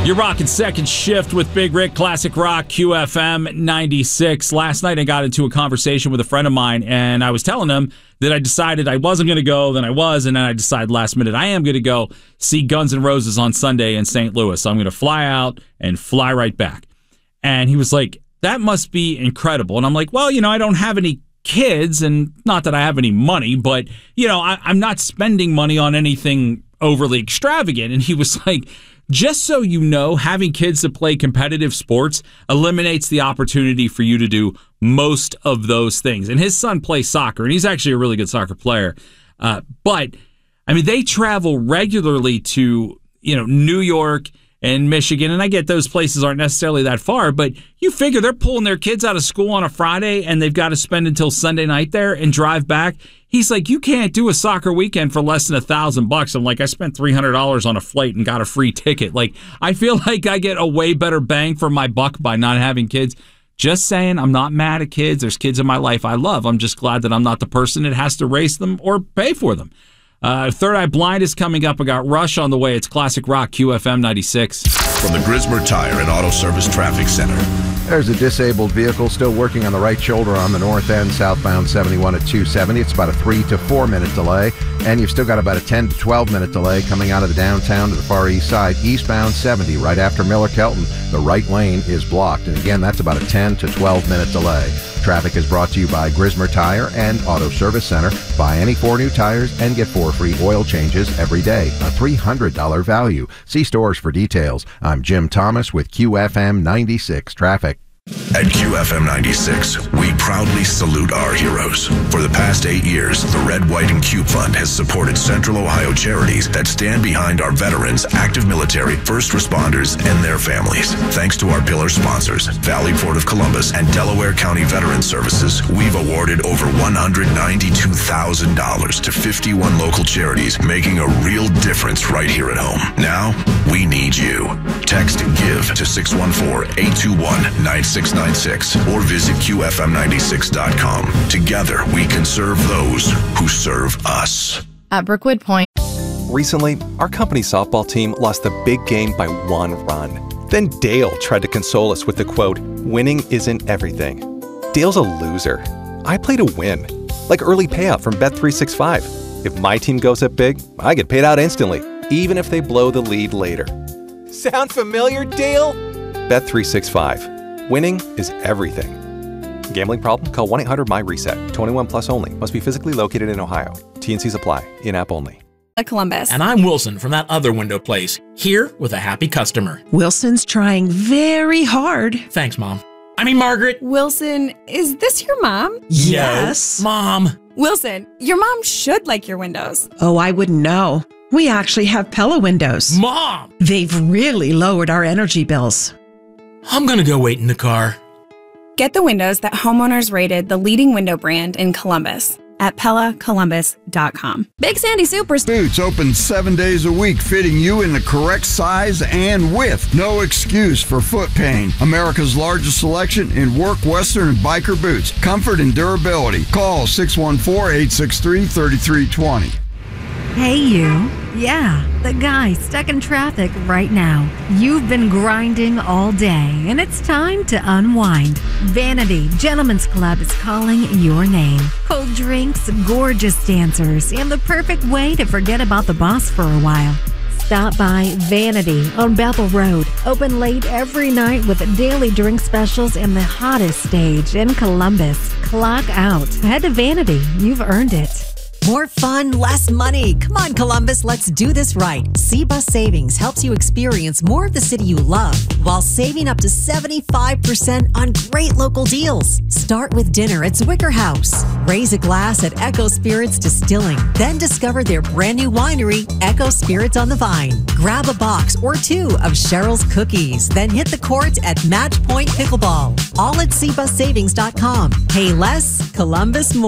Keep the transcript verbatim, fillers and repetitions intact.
You're rocking Second Shift with Big Rick, Classic Rock, Q F M ninety-six. Last night I got into a conversation with a friend of mine, and I was telling him that I decided I wasn't going to go, then I was, and then I decided last minute I am going to go see Guns N' Roses on Sunday in Saint Louis. So I'm going to fly out and fly right back. And he was like, that must be incredible. And I'm like, well, you know, I don't have any kids, and not that I have any money, but, you know, I, I'm not spending money on anything overly extravagant. And he was like, just so you know, having kids that play competitive sports eliminates the opportunity for you to do most of those things. And his son plays soccer, and he's actually a really good soccer player. Uh, but, I mean, they travel regularly to, you know, New York and Michigan, and I get those places aren't necessarily that far, but you figure they're pulling their kids out of school on a Friday, and they've got to spend until Sunday night there and drive back. He's like, you can't do a soccer weekend for less than a thousand bucks. I'm like, I spent three hundred dollars on a flight and got a free ticket. Like, I feel like I get a way better bang for my buck by not having kids. Just saying, I'm not mad at kids. There's kids in my life I love. I'm just glad that I'm not the person that has to raise them or pay for them. Uh, Third Eye Blind is coming up. I got Rush on the way. It's Classic Rock, Q F M ninety-six. From the Grismer Tire and Auto Service Traffic Center. There's a disabled vehicle still working on the right shoulder on the north end, southbound seventy-one at two seventy. It's about a three to four minute delay. And you've still got about a ten to twelve minute delay coming out of the downtown to the far east side, eastbound seventy, right after Miller Kelton. The right lane is blocked. And again, that's about a ten to twelve minute delay. Traffic is brought to you by Grismer Tire and Auto Service Center. Buy any four new tires and get four free oil changes every day. A three hundred dollars value. See stores for details. I'm Jim Thomas with Q F M ninety-six Traffic. At Q F M ninety-six, we proudly salute our heroes. For the past eight years, the Red, White, and Cube Fund has supported Central Ohio charities that stand behind our veterans, active military, first responders, and their families. Thanks to our pillar sponsors, Valley Port of Columbus and Delaware County Veteran Services, we've awarded over one hundred ninety-two thousand dollars to fifty-one local charities, making a real difference right here at home. Now, we need you. Text GIVE to six one four, eight two one, nine six nine six or visit Q F M ninety-six dot com. Together, we can serve those who serve us. At Brookwood Point. Recently, our company softball team lost the big game by one run. Then Dale tried to console us with the quote, "Winning isn't everything." Dale's a loser. I play to win. Like early payout from Bet three sixty-five. If my team goes up big, I get paid out instantly, even if they blow the lead later. Sound familiar, Dale? Bet three sixty-five. Winning is everything. Gambling problem? Call one eight hundred M Y reset. twenty-one plus only. Must be physically located in Ohio. T and Cs apply. In-app only. Columbus. And I'm Wilson from that other window place, here with a happy customer. Wilson's trying very hard. Thanks, Mom. I mean, Margaret. Wilson, is this your mom? Yes. No, Mom. Wilson, your mom should like your windows. Oh, I wouldn't know. We actually have Pella windows. Mom! They've really lowered our energy bills. I'm gonna go wait in the car. Get the windows that homeowners rated the leading window brand in Columbus at Pella Columbus dot com. Big Sandy Supers. Boots open seven days a week, fitting you in the correct size and width. No excuse for foot pain. America's largest selection in work, western, and biker boots. Comfort and durability. Call six one four, eight six three, three three two zero. Hey, you. Yeah, the guy stuck in traffic right now. You've been grinding all day, and it's time to unwind. Vanity Gentlemen's Club is calling your name. Cold drinks, gorgeous dancers, and the perfect way to forget about the boss for a while. Stop by Vanity on Bethel Road. Open late every night with daily drink specials and the hottest stage in Columbus. Clock out. Head to Vanity. You've earned it. More fun, less money. Come on, Columbus, let's do this right. C-Bus Savings helps you experience more of the city you love while saving up to seventy-five percent on great local deals. Start with dinner at Zwicker House. Raise a glass at Echo Spirits Distilling. Then discover their brand new winery, Echo Spirits on the Vine. Grab a box or two of Cheryl's Cookies. Then hit the court at Match Point Pickleball. All at C bus savings dot com. Pay less, Columbus more.